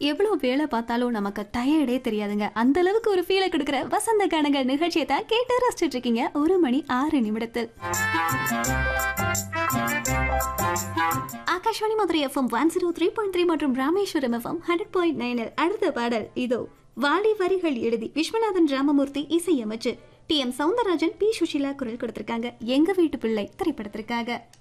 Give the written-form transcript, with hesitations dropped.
எவ்வளவு வேலை பார்த்தாலும் நமக்கு டயர்டே தெரியாதுங்க. அந்த அளவுக்கு ஒரு ஃபீலை கொடுக்குற வசந்த கானங்கள் நிகழ்ச்சியை தான் கேட்டு ரசிச்சுட்டு இருக்கீங்க. 1 மணி 6 நிமிடத்தில் ஆகாஷ்வாணி மதுரை எஃப்எம் 103.3 மற்றும் ராமேஸ்வரம் எஃப்எம் 100.9 அடுத்த பாடல் இதோ. வாலி வரிகள் எழுதி Viswanathan Ramamurthy இசையமைச்சு D M Soundararajan B Sushila குரல் கொடுத்திருக்காங்க. எங்க வீட்டு பிள்ளை திரைப்படத்திற்காக.